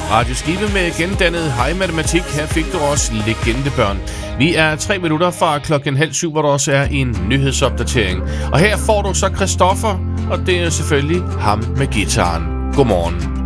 Radio Skive med gendannet Hej Matematik. Her fik du også Legendebørn. Vi er 3 minutter fra 6:30, hvor der også er en nyhedsopdatering. Og her får du så Christoffer, og det er selvfølgelig ham med gitaren. Godmorgen.